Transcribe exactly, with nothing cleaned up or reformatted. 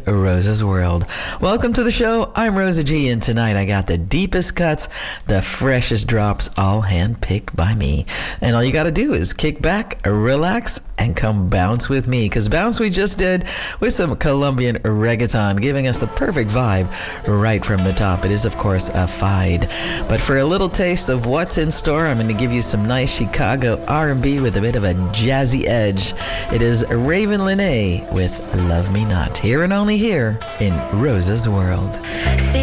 Rosa's World. Welcome to the show. I'm Rosa G, and tonight I got the deepest cuts, the freshest drops, all handpicked by me. And all you got to do is kick back, relax, and come bounce with me, because bounce we just did with some Colombian reggaeton, giving us the perfect vibe right from the top. It is, of course, a fide. But for a little taste of what's in store, I'm going to give you some nice Chicago R and B with a bit of a jazzy edge. It is Raven Lenae with Love Me Not, here and only here in Rosa's World.